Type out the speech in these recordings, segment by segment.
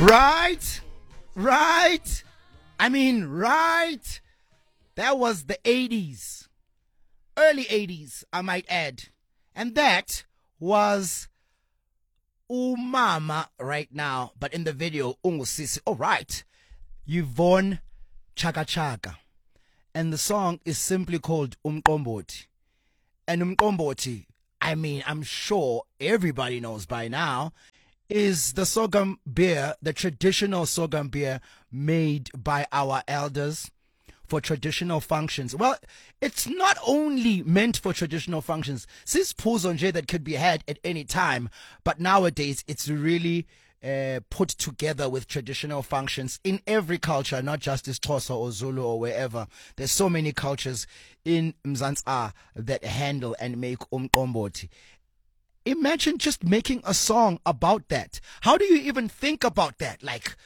Right? Right? I mean, right? That was the 80s. Early 80s, I might add. And that was Umama right now. But in the video, Ungusisi. All right. Yvonne Chaka Chaka. And the song is simply called Umqombothi. And Umqombothi, I mean, I'm sure everybody knows by now, is the sorghum beer, the traditional sorghum beer made by our elders for traditional functions. Well, it's not only meant for traditional functions. Sis Puzonje that could be had at any time, but nowadays it's really put together with traditional functions in every culture, not just Xhosa or Zulu or wherever. There's so many cultures in Mzansi that handle and make umqombothi. Imagine just making a song about that. How do you even think about that? Like,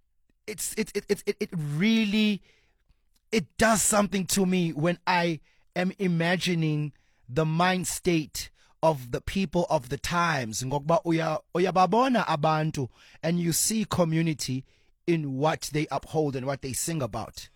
it really, it does something to me when I am imagining the mind state of the people of the times. Ngokuba uyababona abantu, and you see community in what they uphold and what they sing about.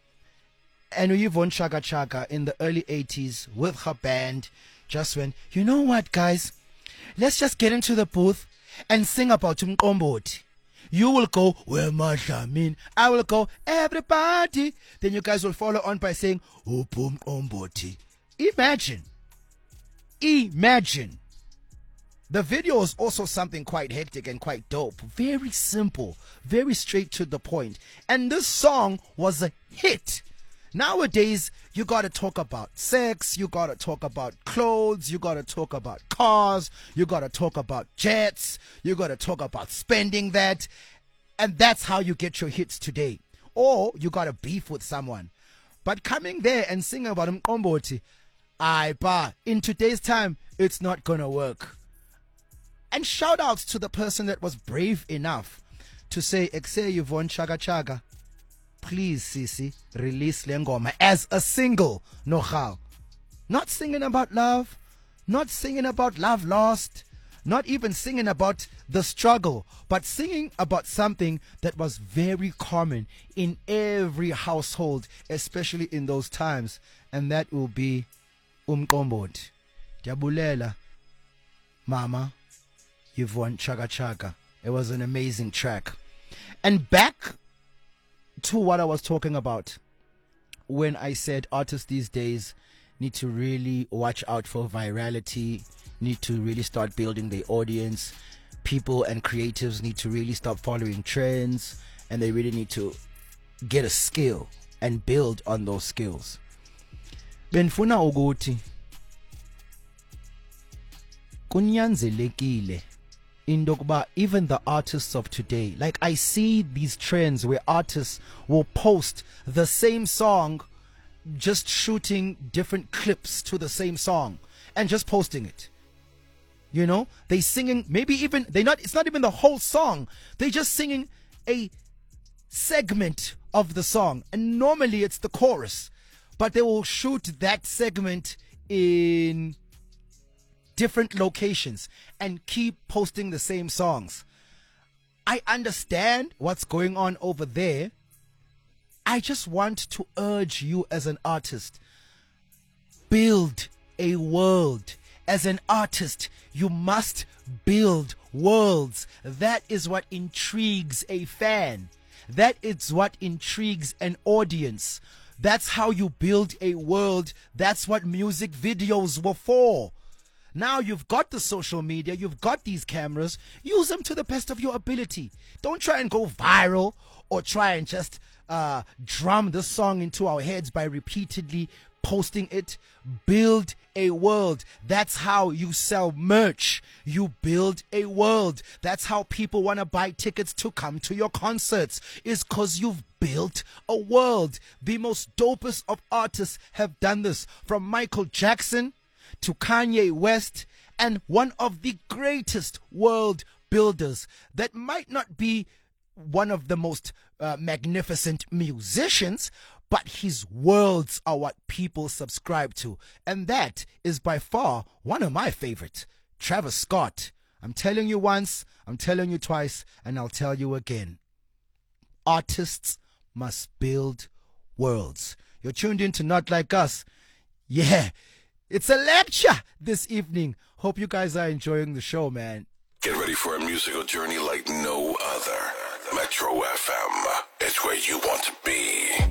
And Yvonne Chaka Chaka in the early 80s with her band just went, you know what, guys? Let's just get into the booth and sing about umqombothi. You will go, where Madlamin. I will go, everybody. Then you guys will follow on by saying, umqombothi. Imagine. Imagine. The video is also something quite hectic and quite dope. Very simple. Very straight to the point. And this song was a hit. Nowadays, you gotta talk about sex, you gotta talk about clothes, you gotta talk about cars, you gotta talk about jets, you gotta talk about spending that, and that's how you get your hits today. Or you gotta beef with someone. But coming there and singing about umqombothi, in today's time, it's not gonna work. And shout outs to the person that was brave enough to say, Exe Yvonne Chaka Chaka, please, Sisi, release Lengoma as a single. No how. Not singing about love, not singing about love lost, not even singing about the struggle, but singing about something that was very common in every household, especially in those times, and that will be umqombothi. Diabulela, Mama, Yvonne Chaka Chaka. It was an amazing track. And back to what I was talking about when I said artists these days need to really watch out for virality, need to really start building their audience. People and creatives need to really stop following trends, and they really need to get a skill and build on those skills. Benfuna ukuthi kunyanzelekile indokuba even the artists of today, like I see these trends where artists will post the same song, just shooting different clips to the same song and just posting it. You know, they singing, maybe even it's not even the whole song, they just singing a segment of the song, and normally it's the chorus, but they will shoot that segment in different locations and keep posting the same songs. I understand what's going on over there. I just want to urge you as an artist, build a world. As an artist, you must build worlds. That is what intrigues a fan. That is what intrigues an audience. That's how you build a world. That's what music videos were for. Now you've got the social media, you've got these cameras, use them to the best of your ability. Don't try and go viral or try and just drum this song into our heads by repeatedly posting it. Build a world. That's how you sell merch. You build a world. That's how people want to buy tickets to come to your concerts, is because you've built a world. The most dopest of artists have done this, from Michael Jackson to Kanye West, and one of the greatest world builders that might not be one of the most magnificent musicians, but his worlds are what people subscribe to. And that is by far one of my favorites, Travis Scott. I'm telling you once, I'm telling you twice, and I'll tell you again. Artists must build worlds. You're tuned in to Not Like Us. Yeah, it's a lecture this evening. Hope you guys are enjoying the show, man. Get ready for a musical journey like no other. Metro FM, it's where you want to be.